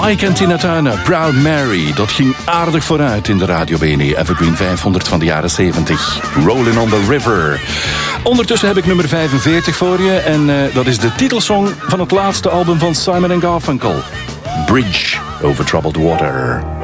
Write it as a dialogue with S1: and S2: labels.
S1: Ike en Tina Turner, Proud Mary. Dat ging aardig vooruit in de Radio BNE Evergreen 500 van de jaren 70. Rolling on the River. Ondertussen heb ik nummer 45 voor je. En dat is de titelsong van het laatste album van Simon & Garfunkel. Bridge over Troubled Water.